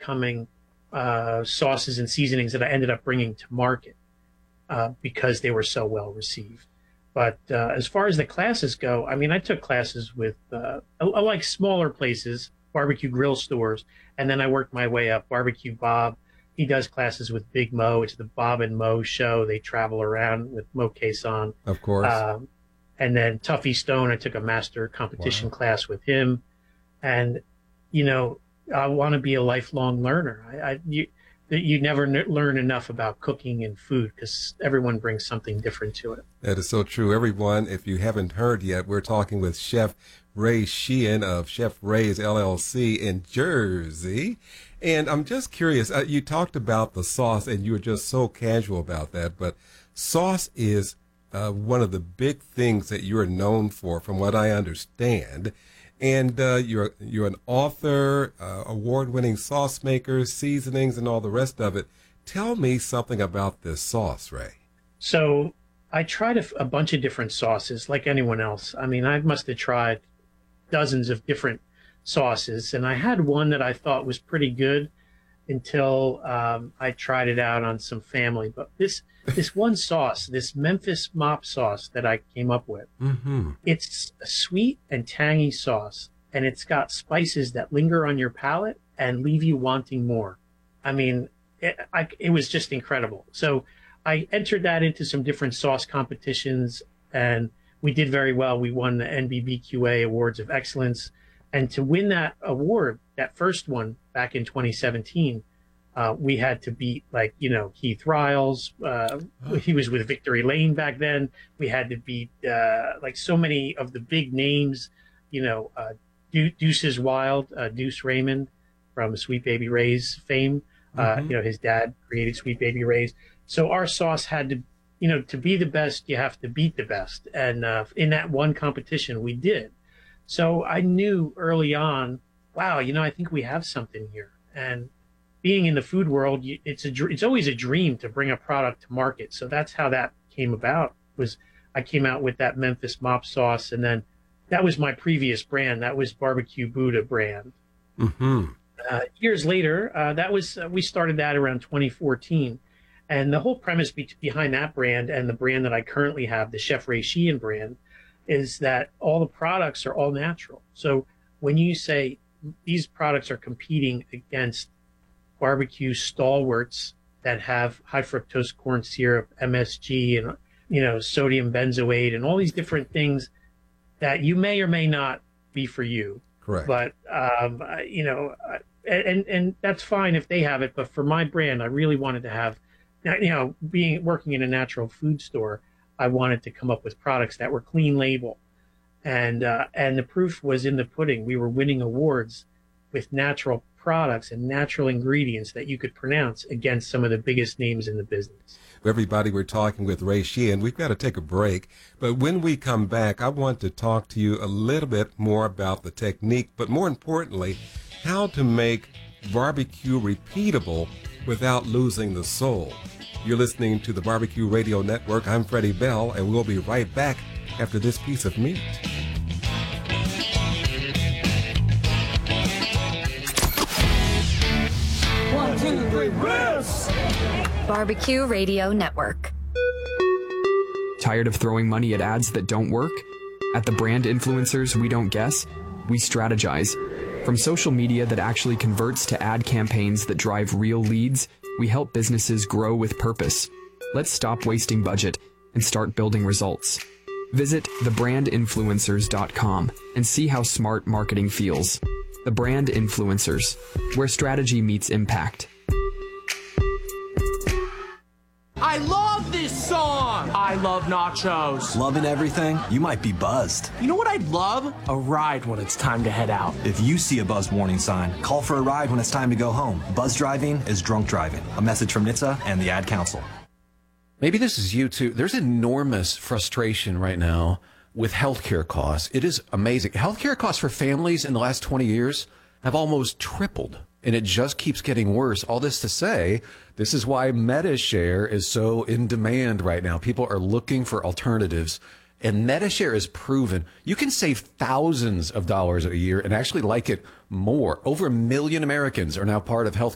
up-and-coming sauces and seasonings that I ended up bringing to market because they were so well received. But as far as the classes go, I mean, I took classes with like smaller places, barbecue grill stores, and then I worked my way up. Barbecue Bob, he does classes with Big Mo. It's the Bob and Mo show. They travel around with Mo Quezon. Of course. And then Tuffy Stone, I took a master competition class with him. And, you know, I want to be a lifelong learner. You never learn enough about cooking and food because everyone brings something different to it. That is so true. Everyone, if you haven't heard yet, we're talking with Chef Ray Sheehan of Chef Ray's LLC in Jersey. And I'm just curious, you talked about the sauce and you were just so casual about that, but sauce is one of the big things that you're known for, from what I understand. And you're an author, award-winning sauce maker, seasonings, and all the rest of it. Tell me something about this sauce, Ray. So I tried a bunch of different sauces like anyone else. I mean, I must have tried dozens of different sauces, and I had one that I thought was pretty good until I tried it out on some family. But this one sauce, this Memphis mop sauce that I came up with, it's a sweet and tangy sauce, and it's got spices that linger on your palate and leave you wanting more. I mean, it was just incredible. So I entered that into some different sauce competitions, and we did very well. We won the NBBQA Awards of Excellence. And to win that award, that first one back in 2017, we had to beat, like, you know, Keith Riles. He was with Victory Lane back then. We had to beat like so many of the big names, you know, Deuce's Wild, Deuce Raymond from Sweet Baby Ray's fame. You know, his dad created Sweet Baby Ray's. So our sauce had to, you know, to be the best, you have to beat the best. And in that one competition, we did. So I knew early on, wow, you know, I think we have something here. And being in the food world, it's always a dream to bring a product to market. So that's how that came about. Was I came out with that Memphis mop sauce, and then that was my previous brand. That was Barbecue Buddha brand. Years later, that was we started that around 2014, and the whole premise behind that brand and the brand that I currently have, the Chef Ray Sheehan brand, is that all the products are all natural. So when you say these products are competing against barbecue stalwarts that have high fructose corn syrup, MSG, and, you know, sodium benzoate, and all these different things that you may or may not be for you. Correct. But you know, and that's fine if they have it. But for my brand, I really wanted to have, you know, working in a natural food store, I wanted to come up with products that were clean label, and the proof was in the pudding. We were winning awards with natural products and natural ingredients that you could pronounce against some of the biggest names in the business. Everybody, we're talking with Ray Sheehan. We've got to take a break, but when we come back, I want to talk to you a little bit more about the technique, but more importantly, how to make barbecue repeatable without losing the soul. You're listening to the Barbecue Radio Network. I'm Freddie Bell, and we'll be right back after this piece of meat. One, two, three, Riffs! Barbecue Radio Network. Tired of throwing money at ads that don't work? At the Brand Influencers We Don't Guess, we strategize. From social media that actually converts to ad campaigns that drive real leads, we help businesses grow with purpose. Let's stop wasting budget and start building results. Visit thebrandinfluencers.com and see how smart marketing feels. The Brand Influencers, where strategy meets impact. I love this song! I love nachos. Loving everything? You might be buzzed. You know what I'd love? A ride when it's time to head out. If you see a buzz warning sign, call for a ride when it's time to go home. Buzz driving is drunk driving. A message from NHTSA and the Ad Council. Maybe this is you too. There's enormous frustration right now with healthcare costs. It is amazing. Healthcare costs for families in the last 20 years have almost tripled, and it just keeps getting worse. All this to say, this is why MediShare is so in demand right now. People are looking for alternatives, and MediShare is proven. You can save thousands of dollars a year and actually like it more. Over 1 million Americans are now part of health